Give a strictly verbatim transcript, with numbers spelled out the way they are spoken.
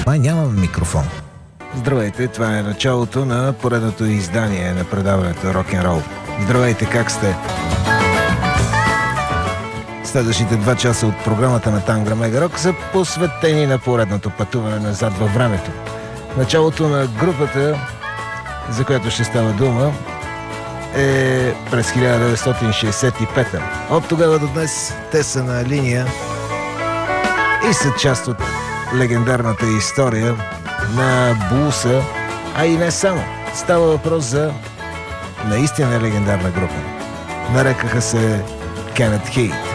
Май нямам микрофон. Здравейте, това е началото на поредното издание на предаването Рок-н-рол. Здравейте, как сте? Следващите два часа от програмата на Тангра Мега Рок са посветени на поредното пътуване назад във времето. Началото на групата, за която ще става дума, е през хиляда деветстотин шейсет и пета. От тогава до днес те са на линия и са част от легендарната история на блуса, а и не само. Става въпрос за наистина легендарна група. Нарекаха се Кенет Хейт.